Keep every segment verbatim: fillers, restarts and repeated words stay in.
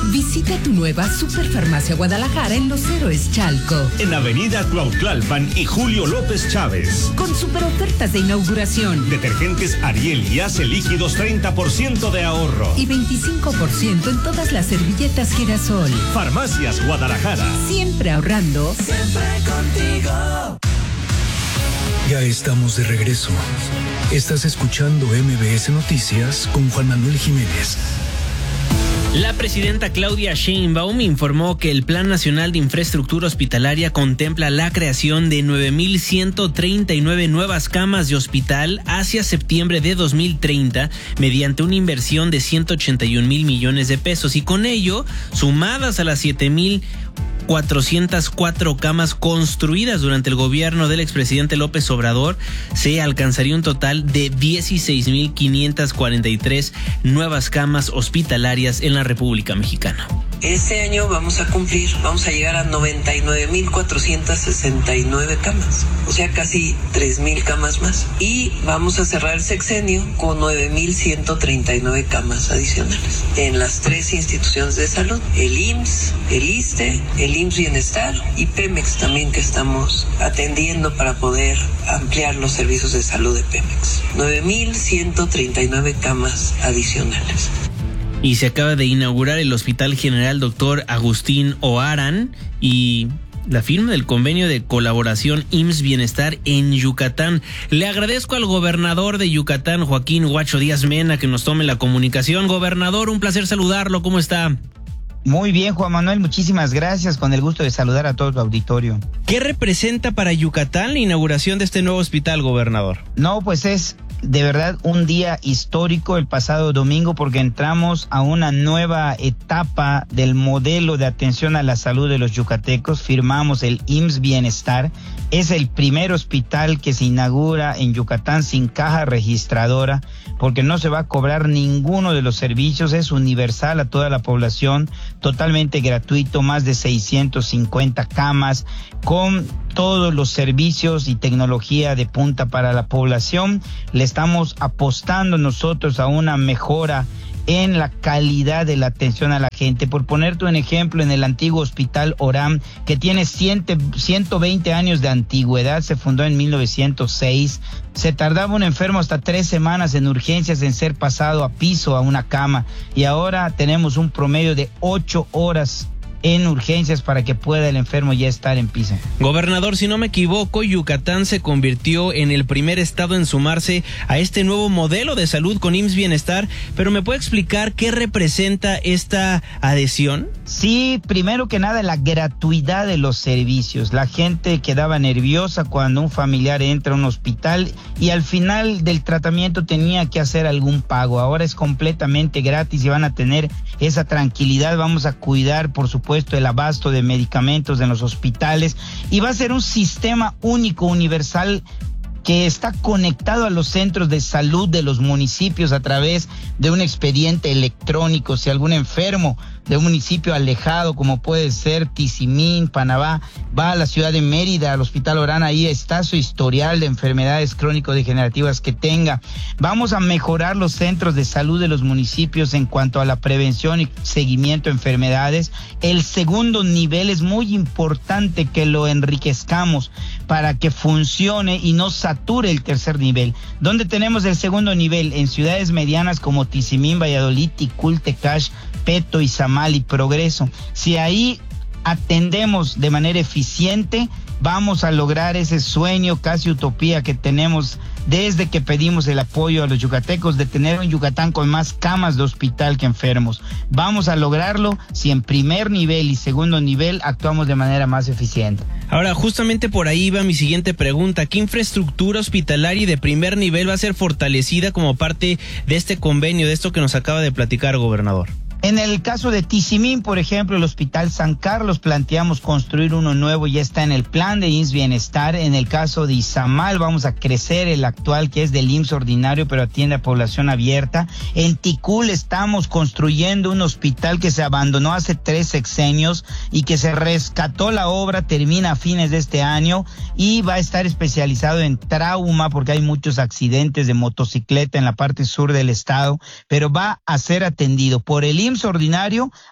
Visita tu nueva Superfarmacia Guadalajara en Los Héroes Chalco. En Avenida Cuautlalpan y Julio López Chávez. Con super ofertas de inauguración. Detergentes Ariel y Ace líquidos treinta por ciento de ahorro. Y veinticinco por ciento en todas las servilletas Girasol. Farmacias Guadalajara. Siempre ahorrando. Siempre contigo. Ya estamos de regreso. Estás escuchando M B S Noticias con Juan Manuel Jiménez. La presidenta Claudia Sheinbaum informó que el Plan Nacional de Infraestructura Hospitalaria contempla la creación de nueve mil ciento treinta y nueve nuevas camas de hospital hacia septiembre de dos mil treinta mediante una inversión de ciento ochenta y un mil millones de pesos y con ello, sumadas a las siete mil cuatrocientas cuatro camas construidas durante el gobierno del expresidente López Obrador, se alcanzaría un total de dieciséis mil quinientas cuarenta y tres nuevas camas hospitalarias en la República Mexicana. Este año vamos a cumplir, vamos a llegar a noventa y nueve mil cuatrocientas sesenta y nueve camas, o sea, casi tres mil camas más. Y vamos a cerrar el sexenio con nueve mil ciento treinta y nueve camas adicionales en las tres instituciones de salud, el I M S S, el ISSSTE, el I M S S Bienestar y Pemex también, que estamos atendiendo para poder ampliar los servicios de salud de Pemex. nueve mil ciento treinta y nueve camas adicionales. Y se acaba de inaugurar el Hospital General Doctor Agustín Oharan y la firma del convenio de colaboración I M S S Bienestar en Yucatán. Le agradezco al gobernador de Yucatán, Joaquín Huacho Díaz Mena, que nos tome la comunicación. Gobernador, un placer saludarlo. ¿Cómo está? Muy bien, Juan Manuel, muchísimas gracias, con el gusto de saludar a todo tu auditorio. ¿Qué representa para Yucatán la inauguración de este nuevo hospital, gobernador? No, pues es de verdad un día histórico el pasado domingo, porque entramos a una nueva etapa del modelo de atención a la salud de los yucatecos. Firmamos el I M S S Bienestar. Es el primer hospital que se inaugura en Yucatán sin caja registradora, porque no se va a cobrar ninguno de los servicios, es universal a toda la población, totalmente gratuito, más de seiscientas cincuenta camas, con todos los servicios y tecnología de punta para la población. Le estamos apostando nosotros a una mejora en la calidad de la atención a la gente. Por ponerte un ejemplo, en el antiguo Hospital Orán, que tiene ciento veinte años de antigüedad, se fundó en mil novecientos seis, se tardaba un enfermo hasta tres semanas en urgencias en ser pasado a piso, a una cama, y ahora tenemos un promedio de ocho horas en urgencias para que pueda el enfermo ya estar en piso. Gobernador, si no me equivoco, Yucatán se convirtió en el primer estado en sumarse a este nuevo modelo de salud con I M S S Bienestar, pero ¿me puede explicar qué representa esta adhesión? Sí, primero que nada, la gratuidad de los servicios. La gente quedaba nerviosa cuando un familiar entra a un hospital y al final del tratamiento tenía que hacer algún pago. Ahora es completamente gratis y van a tener esa tranquilidad. Vamos a cuidar, por supuesto, el abasto de medicamentos en los hospitales, y va a ser un sistema único, universal, que está conectado a los centros de salud de los municipios a través de un expediente electrónico. Si algún enfermo de un municipio alejado, como puede ser Tizimín, Panamá, va a la ciudad de Mérida, al Hospital Orán, ahí está su historial de enfermedades crónico-degenerativas que tenga. Vamos a mejorar los centros de salud de los municipios en cuanto a la prevención y seguimiento de enfermedades. El segundo nivel es muy importante que lo enriquezcamos para que funcione y no sature el tercer nivel. ¿Dónde tenemos el segundo nivel? En ciudades medianas como Tizimín, Valladolid, Ticul, Tecash, Peto, Izamal y Progreso. Si ahí atendemos de manera eficiente, vamos a lograr ese sueño, casi utopía, que tenemos desde que pedimos el apoyo a los yucatecos de tener un Yucatán con más camas de hospital que enfermos. Vamos a lograrlo si en primer nivel y segundo nivel actuamos de manera más eficiente. Ahora, justamente por ahí va mi siguiente pregunta. ¿Qué infraestructura hospitalaria y de primer nivel va a ser fortalecida como parte de este convenio, de esto que nos acaba de platicar, gobernador? En el caso de Tizimín, por ejemplo, el Hospital San Carlos, planteamos construir uno nuevo, ya está en el plan de I M S S Bienestar. En el caso de Izamal, vamos a crecer el actual, que es del I M S S ordinario, pero atiende a población abierta. En Ticul estamos construyendo un hospital que se abandonó hace tres sexenios y que se rescató la obra, termina a fines de este año y va a estar especializado en trauma, porque hay muchos accidentes de motocicleta en la parte sur del estado, pero va a ser atendido por el I M S S ordinario,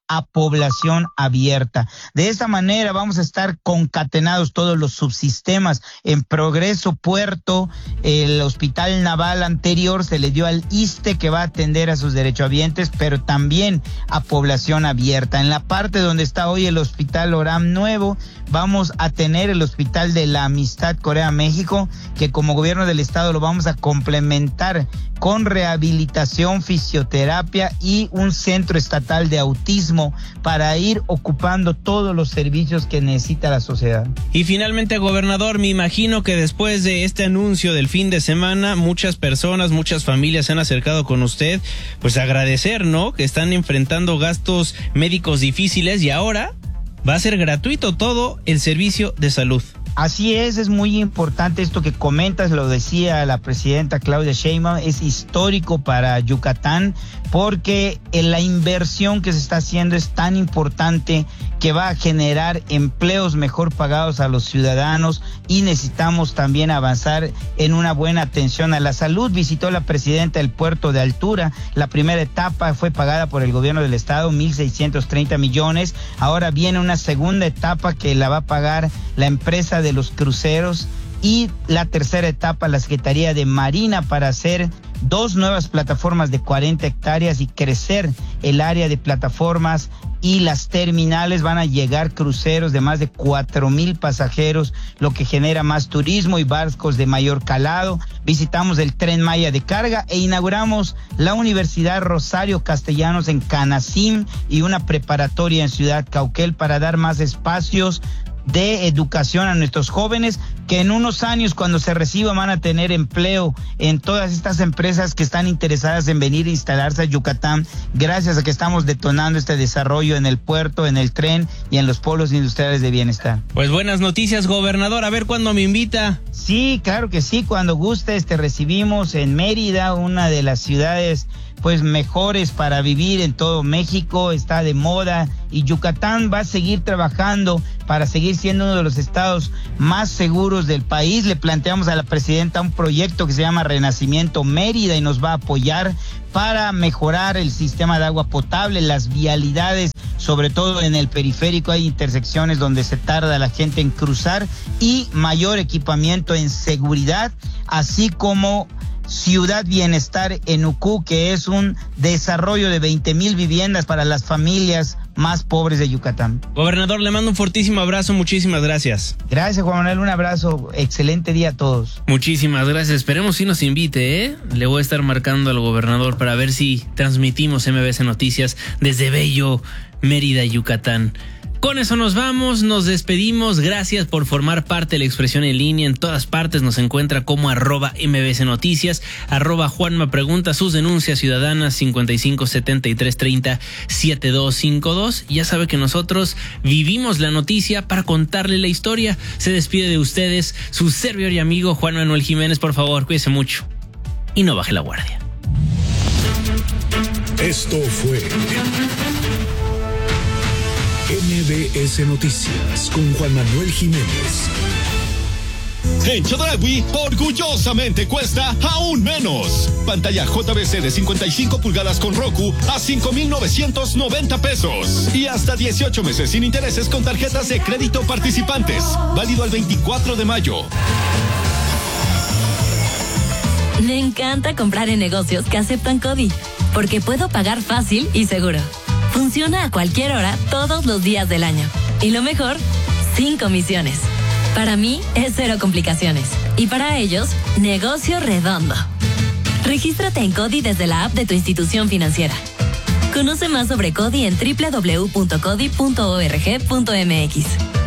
a población abierta. De esta manera vamos a estar concatenados todos los subsistemas. En Progreso Puerto, el hospital naval anterior se le dio al ISSSTE, que va a atender a sus derechohabientes, pero también a población abierta. En la parte donde está hoy el hospital Oram Nuevo, vamos a tener el hospital de la Amistad Corea-México, que como gobierno del estado lo vamos a complementar con rehabilitación, fisioterapia y un centro estatal de autismo para ir ocupando todos los servicios que necesita la sociedad. Y finalmente, gobernador, me imagino que después de este anuncio del fin de semana, muchas personas, muchas familias se han acercado con usted, pues agradecer, ¿no?, que están enfrentando gastos médicos difíciles y ahora va a ser gratuito todo el servicio de salud. Así es, es muy importante esto que comentas, lo decía la presidenta Claudia Sheinbaum, es histórico para Yucatán porque la inversión que se está haciendo es tan importante que va a generar empleos mejor pagados a los ciudadanos y necesitamos también avanzar en una buena atención a la salud. Visitó la presidenta el puerto de Altura, la primera etapa fue pagada por el gobierno del estado, mil seiscientos treinta millones, ahora viene una segunda etapa que la va a pagar la empresa de los cruceros y la tercera etapa la Secretaría de Marina para hacer dos nuevas plataformas de cuarenta hectáreas y crecer el área de plataformas y las terminales. Van a llegar cruceros de más de cuatro mil pasajeros, lo que genera más turismo y barcos de mayor calado. Visitamos el Tren Maya de carga e inauguramos la Universidad Rosario Castellanos en Canacín y una preparatoria en Ciudad Cauquel para dar más espacios de educación a nuestros jóvenes que en unos años cuando se reciban van a tener empleo en todas estas empresas que están interesadas en venir a instalarse a Yucatán gracias a que estamos detonando este desarrollo en el puerto, en el tren y en los polos industriales de bienestar. Pues buenas noticias, gobernador, a ver cuándo me invita. Sí, claro que sí, cuando gustes te recibimos en Mérida, una de las ciudades pues mejores para vivir en todo México, está de moda y Yucatán va a seguir trabajando para seguir siendo uno de los estados más seguros del país. Le planteamos a la presidenta un proyecto que se llama Renacimiento Mérida y nos va a apoyar para mejorar el sistema de agua potable, las vialidades, sobre todo en el periférico hay intersecciones donde se tarda la gente en cruzar y mayor equipamiento en seguridad, así como Ciudad Bienestar en Ucú, que es un desarrollo de veinte mil viviendas para las familias más pobres de Yucatán. Gobernador, le mando un fortísimo abrazo, muchísimas gracias. Gracias, Juan Manuel, un abrazo, excelente día a todos. Muchísimas gracias, esperemos si nos invite, ¿eh? Le voy a estar marcando al gobernador para ver si transmitimos M B S Noticias desde bello Mérida, Yucatán. Con eso nos vamos, nos despedimos, gracias por formar parte de la expresión en línea, en todas partes nos encuentra como arroba M B S Noticias, arroba Juanma Pregunta, sus denuncias ciudadanas cincuenta y cinco setenta y tres treinta setenta y dos cincuenta y dos, ya sabe que nosotros vivimos la noticia para contarle la historia. Se despide de ustedes su servidor y amigo Juan Manuel Jiménez, por favor, cuídese mucho y no baje la guardia. Esto fue M B S Noticias con Juan Manuel Jiménez. En Chedraui, orgullosamente cuesta aún menos. Pantalla J V C de cincuenta y cinco pulgadas con Roku a cinco mil novecientos noventa pesos. Y hasta dieciocho meses sin intereses con tarjetas de crédito participantes. Válido al veinticuatro de mayo. Me encanta comprar en negocios que aceptan CODI, porque puedo pagar fácil y seguro. Funciona a cualquier hora, todos los días del año. Y lo mejor, sin comisiones. Para mí, es cero complicaciones. Y para ellos, negocio redondo. Regístrate en CODI desde la app de tu institución financiera. Conoce más sobre CODI en doble u doble u doble u punto codi punto org punto m x.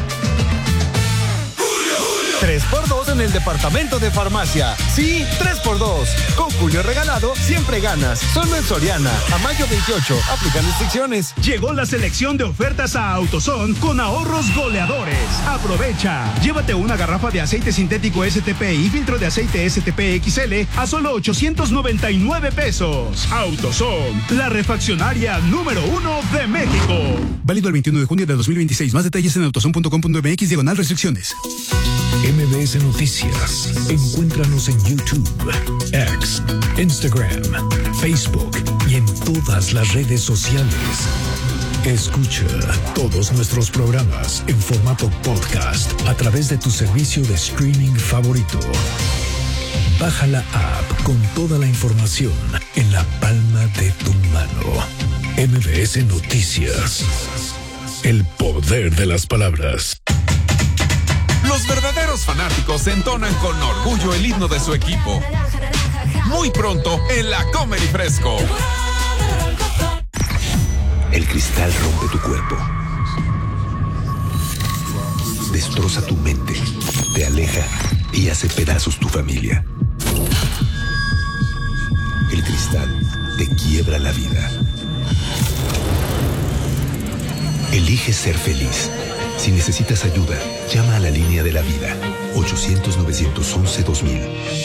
tres por dos en el departamento de farmacia. Sí, tres por dos. Con Julio regalado, siempre ganas. Solo en Soriana. A mayo veintiocho. Aplican restricciones. Llegó la selección de ofertas a AutoZone con ahorros goleadores. Aprovecha. Llévate una garrafa de aceite sintético S T P y filtro de aceite S T P X L a solo ochocientos noventa y nueve pesos. AutoZone, la refaccionaria número uno de México. Válido el veintiuno de junio de dos mil veintiséis. Más detalles en autozone punto com punto m x diagonal restricciones. M B S Noticias. Encuéntranos en YouTube, X, Instagram, Facebook y en todas las redes sociales. Escucha todos nuestros programas en formato podcast a través de tu servicio de streaming favorito. Baja la app con toda la información en la palma de tu mano. M B S Noticias. El poder de las palabras. Los verdaderos fanáticos entonan con orgullo el himno de su equipo. Muy pronto en la Comer y Fresco. El cristal rompe tu cuerpo. Destroza tu mente, te aleja y hace pedazos tu familia. El cristal te quiebra la vida. Elige ser feliz. Si necesitas ayuda, llama a la línea de la vida. ochocientos, novecientos once, dos mil.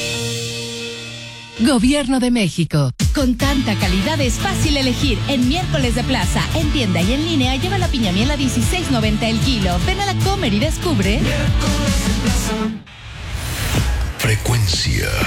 Gobierno de México. Con tanta calidad es fácil elegir. En miércoles de plaza, en tienda y en línea, lleva la piña miel a dieciséis noventa el kilo. Ven a la Comer y descubre. Frecuencia